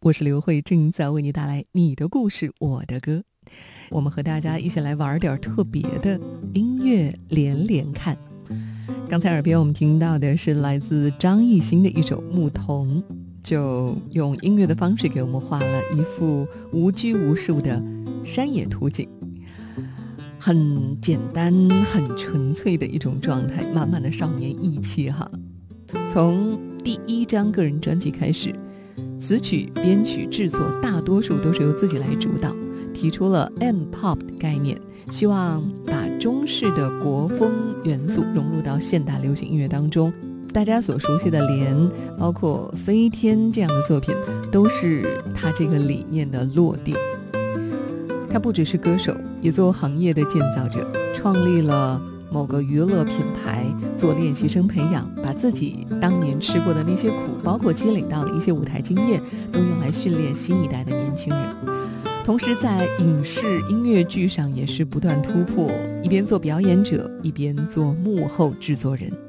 我是刘慧，正在为你带来你的故事我的歌。我们和大家一起来玩点特别的音乐连连看。刚才耳边我们听到的是来自张艺兴的一首《牧童》，就用音乐的方式给我们画了一幅无拘无束的山野图景，很简单很纯粹的一种状态，满满的少年意气哈。从第一张个人专辑开始，词曲编曲制作大多数都是由自己来主导，提出了 M-pop 的概念，希望把中式的国风元素融入到现代流行音乐当中。大家所熟悉的莲，包括飞天这样的作品，都是他这个理念的落地。他不只是歌手，也做行业的建造者，创立了某个娱乐品牌，做练习生培养，把自己当年吃过的那些苦，包括积累到的一些舞台经验，都用来训练新一代的年轻人。同时在影视音乐剧上也是不断突破，一边做表演者，一边做幕后制作人。